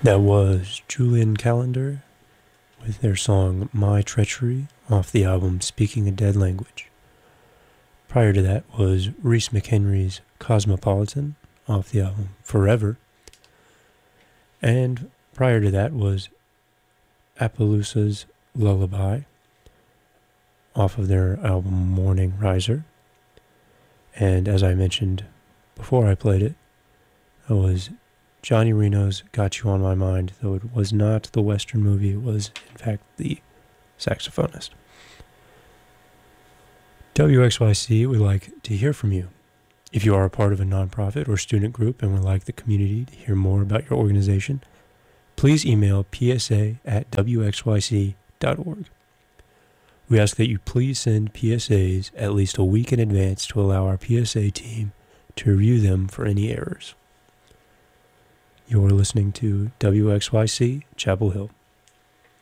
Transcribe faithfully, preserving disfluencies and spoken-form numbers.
That was Julian Calendar with their song My Treachery off the album Speaking a Dead Language. Prior to that was Reese McHenry's Cosmopolitan off the album Forever. And prior to that was Appaloosa's Lullaby off of their album Morning Riser. And as I mentioned before I played it, that was Johnny Reno's Got You On My Mind, though it was not the Western movie, it was in fact the saxophonist. W X Y C would like to hear from you. If you are a part of a nonprofit or student group and would like the community to hear more about your organization, please email p s a at w x y c dot org. We ask that you please send P S As at least a week in advance to allow our P S A team to review them for any errors. You're listening to W X Y C Chapel Hill.